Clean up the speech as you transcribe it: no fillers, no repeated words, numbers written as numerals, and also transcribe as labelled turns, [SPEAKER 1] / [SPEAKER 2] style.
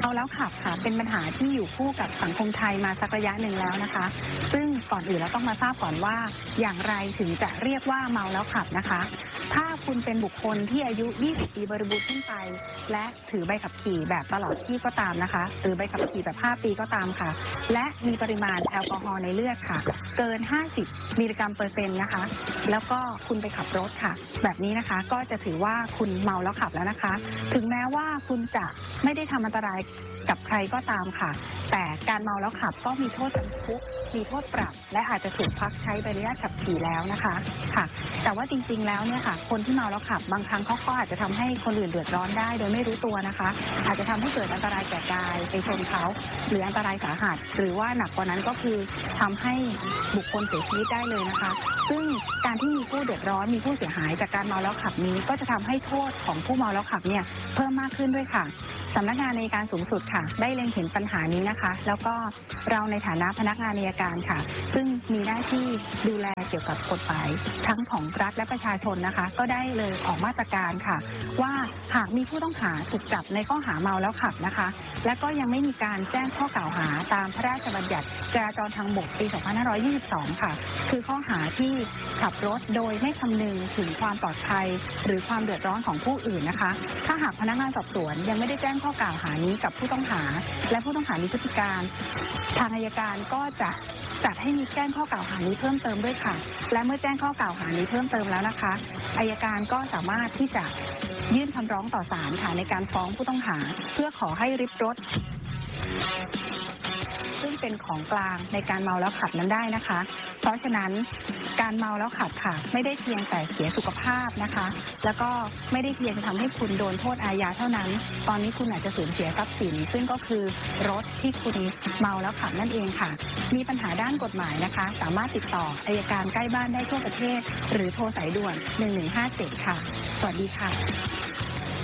[SPEAKER 1] เมาแล้วขับค่ะเป็นปัญหาที่อยู่คู่กับสังคมไทยมาสักระยะหนึ่งแล้วนะคะซึ่งก่อนอื่นเราต้องมาทราบก่อนว่าอย่างไรถึงจะเรียกว่าเมาแล้วขับนะคะถ้าคุณเป็นบุคคลที่อายุ 20 ปีบริบูรณ์ขึ้นไปและถือใบขับขี่แบบตลอดชีพก็ตามนะคะหรือใบขับขี่แบบ 5 ปีก็ตามค่ะและมีปริมาณแอลกอฮอล์ในเลือดค่ะเกิน 50 มิลลิกรัมเปอร์เซ็นต์นะคะแล้วก็คุณไปขับรถค่ะแบบนี้นะคะก็จะถือว่าคุณเมาแล้วขับแล้วนะคะถึงแม้ว่าคุณจะไม่ได้ทำอันตรายกับใครก็ตามค่ะแต่การเมาแล้วขับก็มีโทษจำคุกมีโทษปรับและอาจจะถูกพักใช้ใบอนุญาตขับขี่แล้วนะคะค่ะแต่ว่าจริงๆแล้วเนี่ยค่ะคนที่เมาแล้วขับบางครั้งเขาก็อาจจะทำให้คนอื่นเดือดร้อนได้โดยไม่รู้ตัวนะคะอาจจะทำให้เกิดอันตรายแก่กายไปชนเขาหรืออันตรายสาหัสหรือว่าหนักกว่านั้นก็คือทำให้บุคคลเสียชีวิตได้เลยนะคะซึ่งการที่มีผู้เดือดร้อนมีผู้เสียหายจากการเมาแล้วขับนี้ก็จะทำให้โทษของผู้เมาแล้วขับเนี่ยเพิ่มมากขึ้นด้วยค่ะสำนักงานอัยการสูงสุดค่ะได้เล็งเห็นปัญหานี้นะคะแล้วก็เราในฐานะพนักงานอัยการค่ะซึ่งมีหน้าที่ดูแลเกี่ยวกับกฎหมายทั้งของรัฐและประชาชนนะคะก็ได้เลยออกมาตรการค่ะว่าหากมีผู้ต้องหาถูกจับในข้อหาเมาแล้วขับนะคะและก็ยังไม่มีการแจ้งข้อกล่าวหาตามพระราชบัญญัติจราจรทางบกปี 2522 ค่ะคือข้อหาที่ขับรถโดยไม่คำนึงถึงความปลอดภัยหรือความเดือดร้อนของผู้อื่นนะคะถ้าหากพนักงานสอบสวนยังไม่ได้แจ้งข้อกล่าวหานี้กับผู้ต้องหาและผู้ต้องหามีพฤติการทางอัยการก็จะจัดให้มีแจ้งข้อกล่าวหานี้เพิ่มเติมด้วยค่ะและเมื่อแจ้งข้อกล่าวหานี้เพิ่มเติมแล้วนะคะอัยการก็สามารถที่จะยื่นคำร้องต่อศาลค่ะในการฟ้องผู้ต้องหาเพื่อขอให้ริบรถซึ่งเป็นของกลางในการเมาแล้วขับนั้นได้นะคะเพราะฉะนั้นการเมาแล้วขับค่ะไม่ได้เพียงแต่เสียสุขภาพนะคะแล้วก็ไม่ได้เพียงทำให้คุณโดนโทษอาญาเท่านั้นตอนนี้คุณอาจจะสูญเสียทรัพย์สินซึ่งก็คือรถที่คุณเมาแล้วขับนั่นเองค่ะมีปัญหาด้านกฎหมายนะคะสามารถติดต่ออัยการใกล้บ้านได้ทั่วประเทศหรือโทรสายด่วน1157ค่ะสวัสดีค่ะ